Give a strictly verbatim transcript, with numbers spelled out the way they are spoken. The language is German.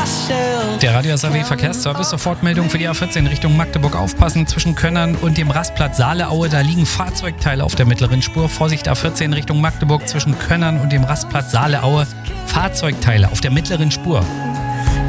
Der Radio S A W Verkehrsservice, Sofortmeldung für die A vierzehn Richtung Magdeburg. Aufpassen, zwischen Könnern und dem Rastplatz Saaleaue, da liegen Fahrzeugteile auf der mittleren Spur. Vorsicht, A vierzehn Richtung Magdeburg, zwischen Könnern und dem Rastplatz Saaleaue, Fahrzeugteile auf der mittleren Spur.